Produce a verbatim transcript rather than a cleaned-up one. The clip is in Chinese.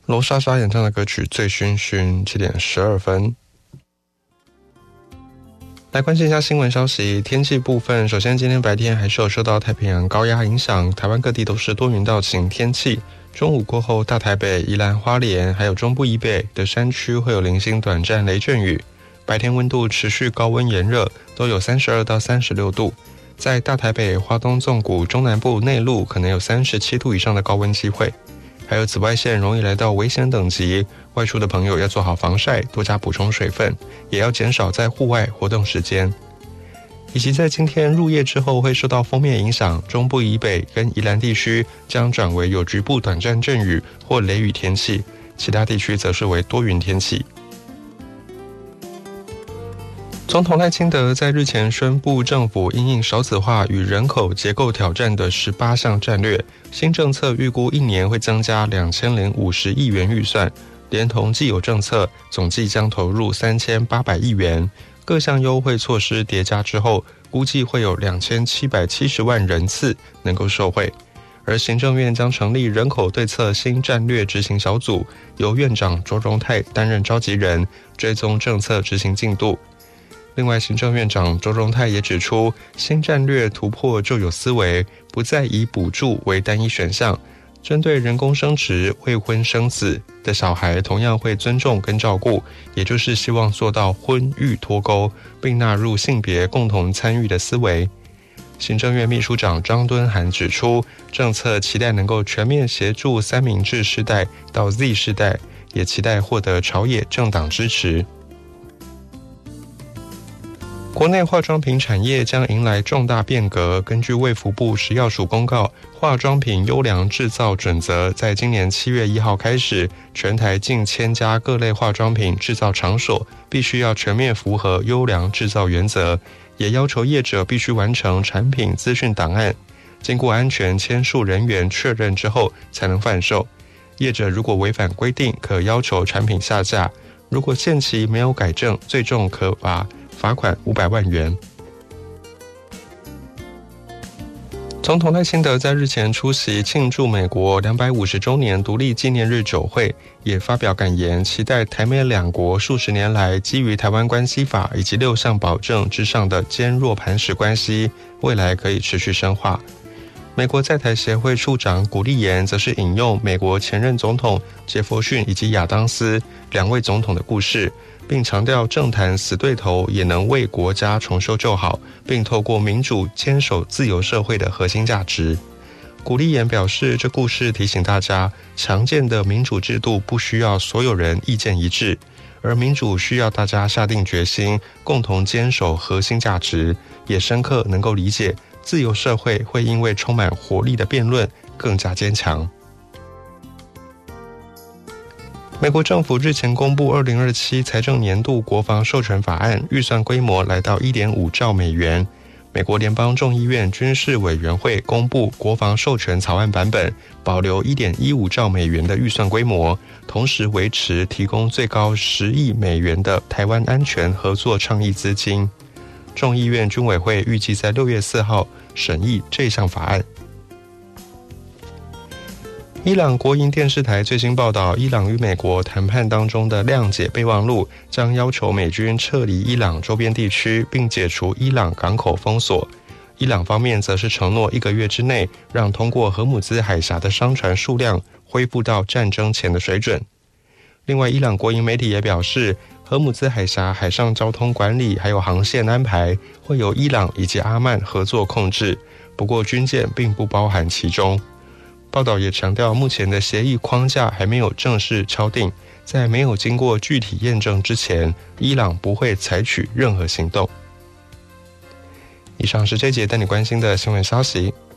罗莎莎演唱的歌曲《醉醺醺》，七点十二分。来关心一下新闻消息，天气部分，首先今天白天还是有受到太平洋高压影响，台湾各地都是多云到晴天气。中午过后，大台北、宜兰花莲还有中部以北的山区会有零星短暂雷阵雨。白天温度持续高温炎热，都有三十二到三十六度。在大台北、花东纵谷、中南部内陆可能有三十七度以上的高温机会。还有紫外线容易来到危险等级，外出的朋友要做好防晒，多加补充水分，也要减少在户外活动时间。以及在今天入夜之后会受到锋面影响，中部以北跟宜兰地区将转为有局部短暂阵雨或雷雨天气，其他地区则是为多云天气。总统赖清德在日前宣布，政府因应少子化与人口结构挑战的十八项战略新政策，预估一年会增加两千零五十亿元预算，连同既有政策，总计将投入三千八百亿元。各项优惠措施叠加之后，估计会有两千七百七十万人次能够受惠。而行政院将成立人口对策新战略执行小组，由院长卓荣泰担任召集人，追踪政策执行进度。另外，行政院长周荣泰也指出，新战略突破旧有思维，不再以补助为单一选项，针对人工生殖、未婚生子的小孩，同样会尊重跟照顾，也就是希望做到婚育脱钩，并纳入性别共同参与的思维。行政院秘书长张敦涵指出，政策期待能够全面协助三明治世代到 Z 世代，也期待获得朝野政党支持。国内化妆品产业将迎来重大变革。根据卫福部食药署公告，化妆品优良制造准则在今年七月一号开始，全台近千家各类化妆品制造场所必须要全面符合优良制造原则，也要求业者必须完成产品资讯档案，经过安全签署人员确认之后才能贩售。业者如果违反规定，可要求产品下架；如果限期没有改正，最重可罚罚款五百万元。总统赖清德在日前出席庆祝美国两百五十周年独立纪念日酒会，也发表感言，期待台美两国数十年来基于台湾关系法以及六项保证之上的坚若磐石关系，未来可以持续深化。美国在台协会处长古立言则是引用美国前任总统杰佛逊以及亚当斯两位总统的故事，并强调政坛死对头也能为国家重修旧好，并透过民主坚守自由社会的核心价值。古立言表示，这故事提醒大家，强健的民主制度不需要所有人意见一致，而民主需要大家下定决心，共同坚守核心价值，也深刻能够理解自由社会会因为充满活力的辩论更加坚强。美国政府日前公布二零二七财政年度国防授权法案，预算规模来到 一点五兆美元。美国联邦众议院军事委员会公布国防授权草案版本，保留 一点一五兆美元的预算规模，同时维持提供最高十亿美元的台湾安全合作倡议资金。众议院军委会预计在六月四号审议这项法案。伊朗国营电视台最新报道，伊朗与美国谈判当中的谅解备忘录将要求美军撤离伊朗周边地区，并解除伊朗港口封锁。伊朗方面则是承诺一个月之内让通过荷姆兹海峡的商船数量恢复到战争前的水准。另外，伊朗国营媒体也表示，荷姆兹海峡海上交通管理还有航线安排会由伊朗以及阿曼合作控制，不过军舰并不包含其中。报道也强调，目前的协议框架还没有正式敲定，在没有经过具体验证之前，伊朗不会采取任何行动。以上是这节带你关心的新闻消息。